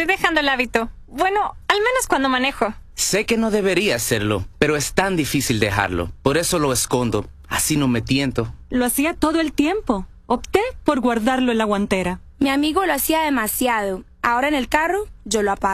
Estoy dejando el hábito. Bueno, al menos cuando manejo. Sé que no debería hacerlo, pero es tan difícil dejarlo. Por eso lo escondo. Así no me tiento. Lo hacía todo el tiempo. Opté por guardarlo en la guantera. Mi amigo lo hacía demasiado. Ahora en el carro, yo lo apago.